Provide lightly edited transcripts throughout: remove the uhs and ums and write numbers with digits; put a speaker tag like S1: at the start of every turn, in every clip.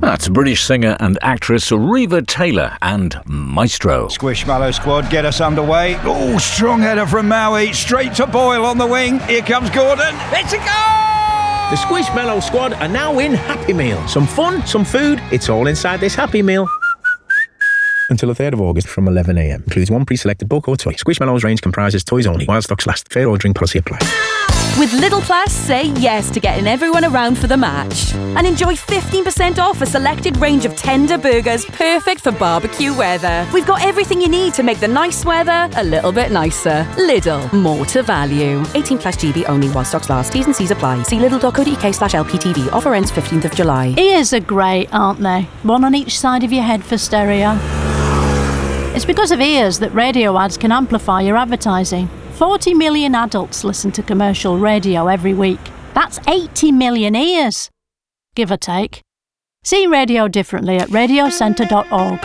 S1: That's British singer and actress Reva Taylor and Maestro.
S2: Squishmallow squad get us underway. Oh, strong header from Maui. Straight to Boyle on the wing. Here comes Gordon. It's a goal!
S3: The Squishmallow squad are now in Happy Meal. Some fun, some food. It's all inside this Happy Meal. Until the 3rd of August from 11 a.m. Includes one pre-selected book or toy. Squishmallow's range comprises toys only, while stocks last. Fair ordering policy applies.
S4: With Lidl Plus, say yes to getting everyone around for the match. And enjoy 15% off a selected range of tender burgers perfect for barbecue weather. We've got everything you need to make the nice weather a little bit nicer. Lidl, more to value. 18 plus GB only while stocks last. T's and C's apply. See lidl.co.uk/LPTV. Offer ends 15th of July.
S5: Ears are great, aren't they? One on each side of your head for stereo. It's because of ears that radio ads can amplify your advertising. 40 million adults listen to commercial radio every week. That's 80 million ears, give or take. See radio differently at radiocentre.org.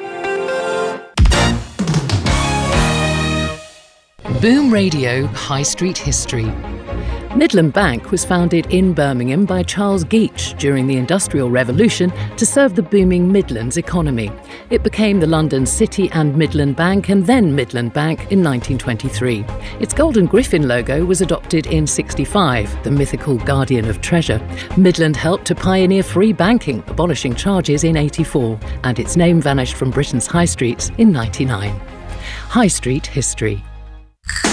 S6: Boom Radio High Street History. Midland Bank was founded in Birmingham by Charles Geach during the Industrial Revolution to serve the booming Midlands economy. It became the London City and Midland Bank and then Midland Bank in 1923. Its golden griffin logo was adopted in 65, the mythical guardian of treasure. Midland helped to pioneer free banking, abolishing charges in 84, and its name vanished from Britain's high streets in 99. High Street History.